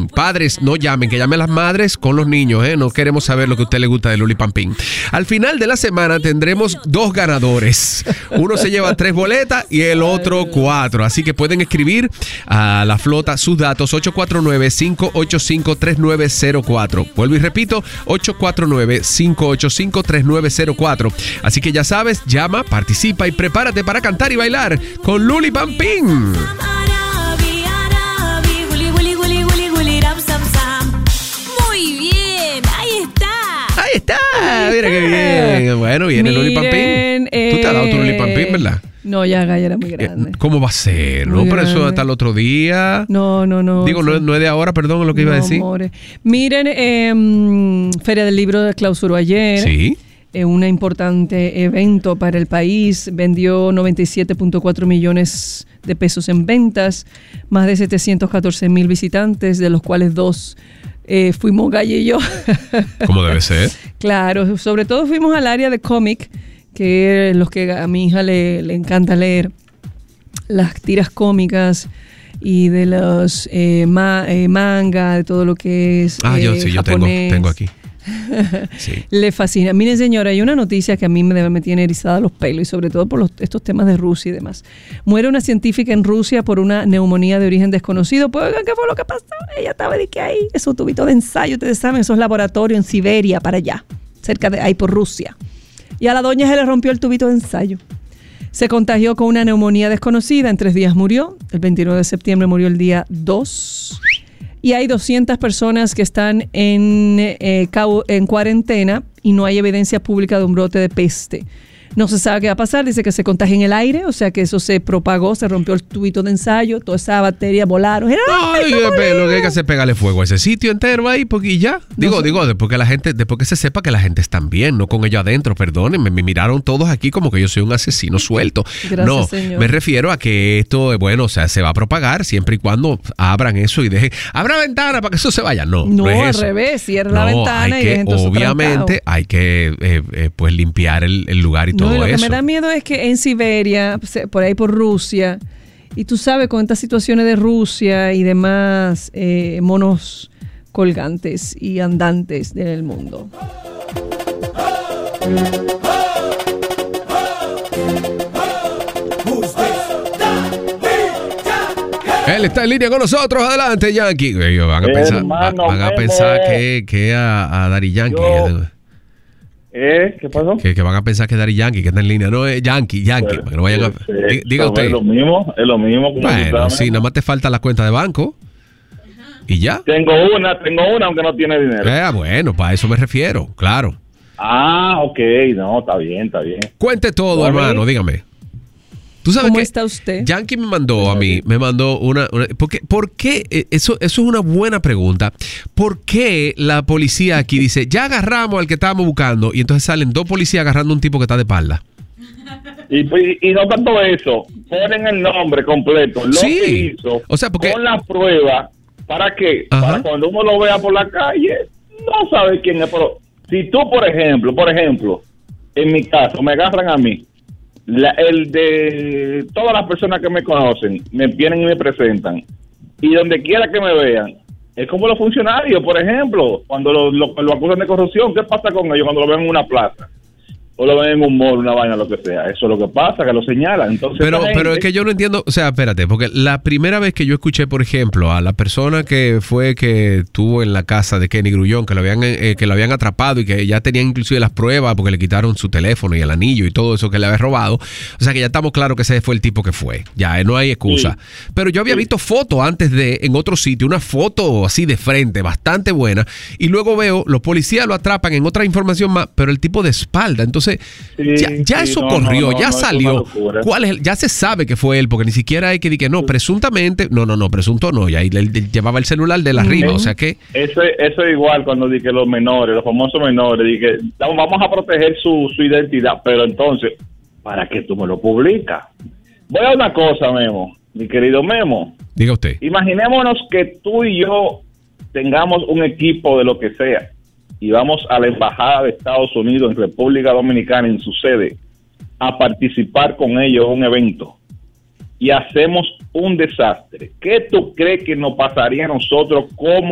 Padres, no llamen, que llamen las madres con los niños, No queremos saber lo que a usted le gusta de Luli Pampín. Al final de la semana tendremos 2 ganadores. Uno se lleva 3 boletas y el otro 4. Así que pueden escribir a la flota sus datos 849-585-3904. Vuelvo y repito, 849-585-3904. Así que ya sabes, llama, participa y prepárate para cantar y bailar con Luli Pampín. Ahí está, mira qué bien. Bueno, viene Luli Pampín. Tú te has dado tu Luli Pampín, ¿verdad? No, ya era muy grande. ¿Cómo va a ser? No, pero eso hasta el otro día. No. Digo, no es de ahora, perdón, lo que iba a decir. Amore. Miren, Feria del Libro clausuró ayer. Sí. Un importante evento para el país. Vendió 97.4 millones de pesos en ventas. Más de 714,000 visitantes, de los cuales 2 fuimos Galle y yo. Como debe ser. Claro, sobre todo fuimos al área de cómic, que es los que a mi hija le encanta leer, las tiras cómicas y de los manga, de todo lo que es yo tengo aquí. Sí. Le fascina. Miren, señora, hay una noticia que a mí me tiene erizada los pelos, y sobre todo por estos temas de Rusia y demás. Muere una científica en Rusia por una neumonía de origen desconocido. Pues, oigan, ¿qué fue lo que pasó? Ella estaba de que ahí, esos tubitos de ensayo, ustedes saben, esos laboratorios en Siberia, para allá, cerca de ahí por Rusia. Y a la doña se le rompió el tubito de ensayo. Se contagió con una neumonía desconocida, en 3 días murió. El 29 de septiembre murió el día 2. Y hay 200 personas que están en cuarentena y no hay evidencia pública de un brote de peste. No se sabe qué va a pasar, dice que se contagia en el aire, o sea que eso se propagó, se rompió el tubito de ensayo, toda esa bacteria volaron. Lo que hay que hacer es pegarle fuego a ese sitio entero ahí, porque ya. Digo, después que se sepa que la gente está bien, no con ellos adentro, perdónenme, me miraron todos aquí como que yo soy un asesino suelto. Gracias, no, señor. Me refiero a que esto, o sea, se va a propagar siempre y cuando abran eso y dejen, abra ventana para que eso se vaya. No es al eso. revés, cierra la ventana y dejen todo eso obviamente trancado. hay que pues limpiar el lugar y todo lo eso. Que me da miedo es que en Siberia, por ahí por Rusia, y tú sabes, con estas situaciones de Rusia y demás, monos colgantes y andantes del mundo. Él está en línea con nosotros. Adelante, Yankee. Ellos van a pensar que a Daddy Yankee. ¿Qué pasó? Que van a pensar que es Daddy Yankee, que está en línea. No, es Yankee. Para que no vayan diga usted. Es lo mismo. Bueno, sí, nada más te falta la cuenta de banco. ¿Y ya? Tengo una, aunque no tiene dinero. Bueno, para eso me refiero, claro. Ok, no, está bien. Cuente todo, hermano, dígame. ¿Tú sabes ¿Cómo está usted? Yankee me mandó una ¿por qué? Eso es una buena pregunta. ¿Por qué la policía aquí dice, ya agarramos al que estábamos buscando, y entonces salen 2 policías agarrando a un tipo que está de espalda? Y no tanto eso, ponen el nombre completo, lo que hizo, o sea, porque, con la prueba, ¿para qué? Para cuando uno lo vea por la calle, no sabe quién es. Pero si tú, por ejemplo, en mi caso, me agarran a mí, el de todas las personas que me conocen me vienen y me presentan, y donde quiera que me vean, es como los funcionarios, por ejemplo, cuando lo acusan de corrupción, ¿qué pasa con ellos cuando lo ven en una plaza? O lo ven en un mall, una vaina, lo que sea. Eso es lo que pasa, que lo señalan. Entonces, pero es que yo no entiendo, o sea, espérate, porque la primera vez que yo escuché, por ejemplo, a la persona que estuvo en la casa de Kenny Grullón, que lo habían atrapado y que ya tenían inclusive las pruebas porque le quitaron su teléfono y el anillo y todo eso que le había robado, o sea que ya estamos claros que ese fue el tipo que fue, ya no hay excusa. Sí. Pero yo había visto fotos antes en otro sitio, una foto así de frente, bastante buena, y luego veo, los policías lo atrapan en otra información más, pero el tipo de espalda, entonces eso corrió, ya salió. ¿Cuál es? Ya se sabe que fue él, porque ni siquiera hay que decir que no, presuntamente, presunto no, ya él llevaba el celular de la arriba, o sea que eso es igual cuando dije los menores, los famosos menores, dije, vamos a proteger su identidad, pero entonces, ¿para qué tú me lo publicas? Voy a una cosa, Memo, mi querido Memo. Diga usted. Imaginémonos que tú y yo tengamos un equipo de lo que sea, y vamos a la Embajada de Estados Unidos en República Dominicana, en su sede, a participar con ellos en un evento, y hacemos un desastre. ¿Qué tú crees que nos pasaría a nosotros como